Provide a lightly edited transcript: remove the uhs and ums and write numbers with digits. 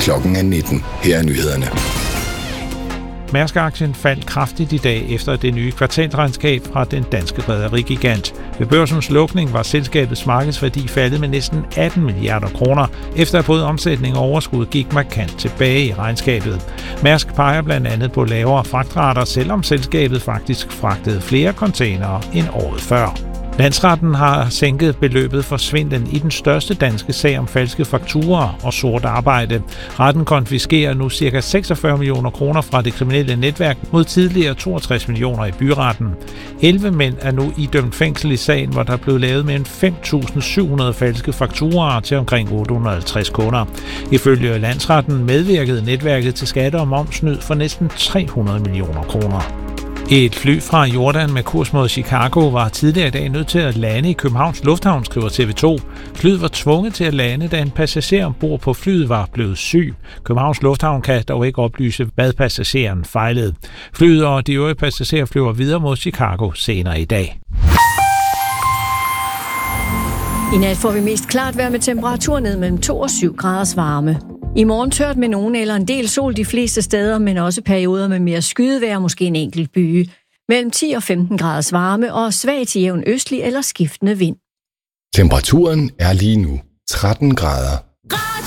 Klokken er 19. Her er nyhederne. Mærsk-aktien faldt kraftigt i dag efter det nye kvartalregnskab fra den danske rederigigant. Ved børsens lukning var selskabets markedsværdi faldet med næsten 18 milliarder kroner, efter at både omsætning og overskud gik markant tilbage i regnskabet. Mærsk peger blandt andet på lavere fragtrater, selvom selskabet faktisk fragtede flere containere end året før. Landsretten har sænket beløbet for svindlen i den største danske sag om falske fakturaer og sort arbejde. Retten konfiskerer nu ca. 46 millioner kroner fra det kriminelle netværk mod tidligere 62 millioner i byretten. 11 mænd er nu idømt fængsel i sagen, hvor der blev lavet mere end 5.700 falske fakturaer til omkring 850 kunder. Ifølge Landsretten medvirkede netværket til skatte- og momssnyd for næsten 300 millioner kroner. Et fly fra Jordan med kurs mod Chicago var tidligere i dag nødt til at lande i Københavns Lufthavn, skriver TV2. Flyet var tvunget til at lande, da en passager ombord på flyet var blevet syg. Københavns Lufthavn kan dog ikke oplyse, hvad passageren fejlede. Flyet og de øvrige passagerer flyver videre mod Chicago senere i dag. I nat får vi mest klart vejr med temperatur ned mellem 2 og 7 graders varme. I morgen tørt med nogen eller en del sol de fleste steder, men også perioder med mere skydevejr, måske en enkelt byge. Mellem 10 og 15 graders varme og svag til jævn østlig eller skiftende vind. Temperaturen er lige nu 13 grader.